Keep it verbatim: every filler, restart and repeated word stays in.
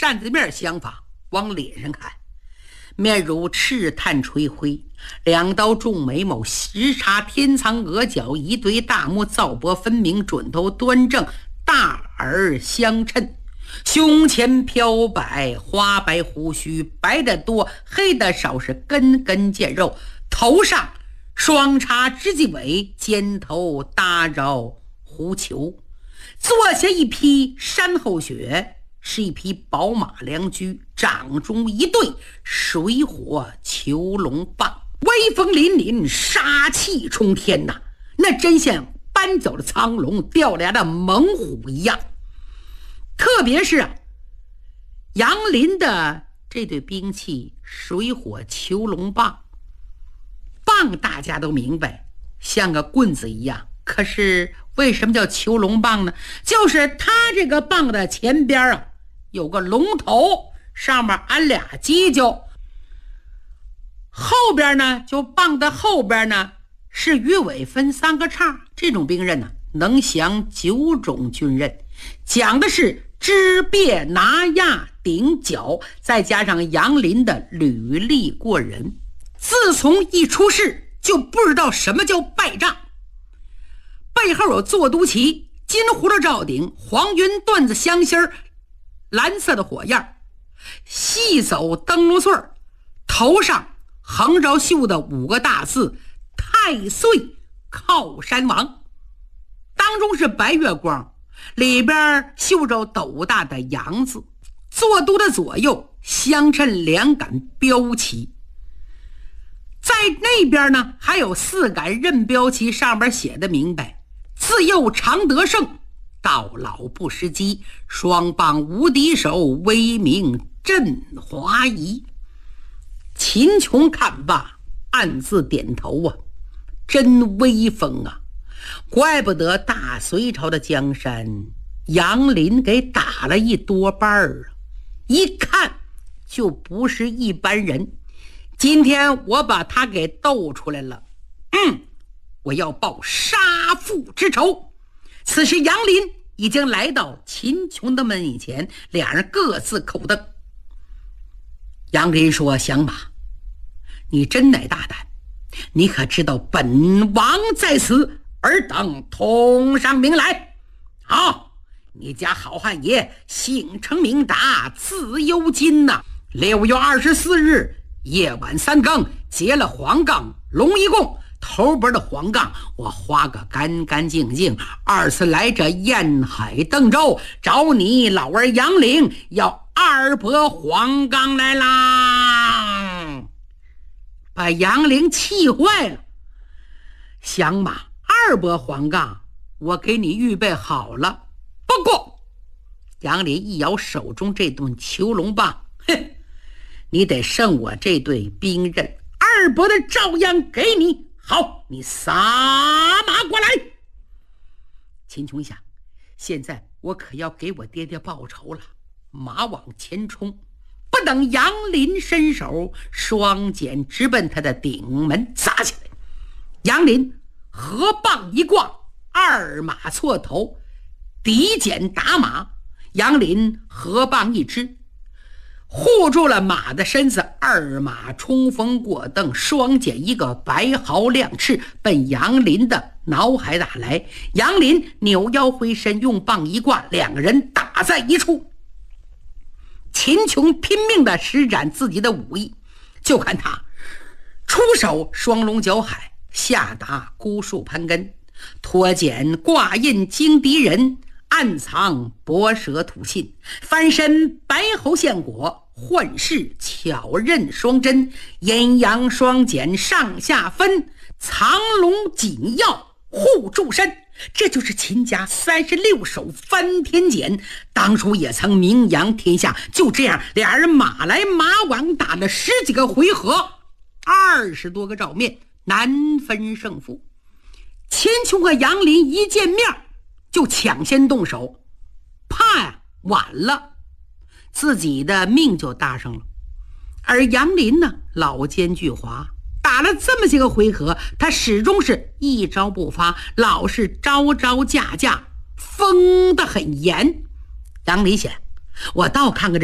扇子面相仿，往脸上看，面如赤炭垂灰，两刀重眉毛，时插天苍额角，一对大目，皂薄分明，准头端正，大耳相称，胸前飘摆，花白胡须，白的多，黑的少，是根根见肉，头上双插直髻尾，肩头搭着狐裘，坐下一匹山后雪，是一匹宝马良驹，掌中一对水火囚龙棒，威风凛凛，杀气冲天呐，那真像搬走了苍龙，掉牙的猛虎一样。特别是啊，杨林的这对兵器水火囚龙棒，棒大家都明白，像个棍子一样，可是为什么叫囚龙棒呢？就是它这个棒的前边啊有个龙头，上面安俩犄角，后边呢就棒的后边呢是鱼尾分三个叉。这种兵刃呢能降九种军刃，讲的是支别拿压顶角，再加上杨林的履历过人，自从一出世就不知道什么叫败仗。背后有坐都旗，金葫芦罩顶，黄云缎子香心儿，蓝色的火焰，细走灯笼穗，头上横着绣的五个大字太岁靠山王，当中是白月光，里边绣着斗大的阳字，坐都的左右相衬两杆标旗，在那边呢还有四杆刃标旗，上面写的明白，自幼常得胜，到老不失机，双棒无敌手，威名震华夷。秦琼看罢暗自点头啊，真威风啊，怪不得大隋朝的江山杨林给打了一多半儿啊，一看就不是一般人。今天我把他给斗出来了，嗯，我要报杀父之仇。此时杨林已经来到秦琼的门以前，两人各自口瞪。杨林说：降马，你真乃大胆，你可知道本王在此，尔等同上名来。好，你家好汉爷姓程名达，字幽金呐。六月二十四日夜晚三更，结了黄杠龙一供，头边的黄杠我花个干干净净。二次来这沿海登州，找你老儿杨凌，要二伯黄杠来啦！把杨凌气坏了。降马，二伯黄杠我给你预备好了，不过杨林一摇手中这顿囚龙棒，哼，你得胜我这对兵刃，二伯的照样给你。好，你撒马过来。秦琼想，现在我可要给我爹爹报仇了，马往前冲，不等杨林伸手，双锏直奔他的顶门砸起来。杨林合棒一挂，二马错头，抵锏打马。杨林合棒一支，护住了马的身子，二马冲锋过蹬，双锏一个白毫亮翅，奔杨林的脑海打来。杨林扭腰回身，用棒一挂，两个人打在一处。秦琼拼命地施展自己的武艺，就看他出手双龙搅海，下达孤树盘根，脱锏挂印惊敌人，暗藏博蛇吐信，翻身白猴献果，混世巧刃双针，阴阳双锏上下分，藏龙紧要护住身。这就是秦家三十六手翻天锏，当初也曾名扬天下。就这样，俩人马来马往，打了十几个回合，二十多个照面，难分胜负。秦琼和杨林一见面就抢先动手，怕呀晚了自己的命就搭上了。而杨林呢，老奸巨猾，打了这么些个回合，他始终是一招不发，老是招招架架，封得很严。杨林想，我倒看看这